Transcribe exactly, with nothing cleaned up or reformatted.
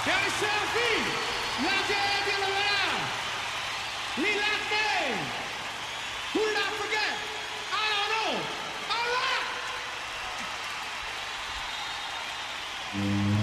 Harry Selfie, la gente de la Lilate. Who did I forget? I don't know. All right.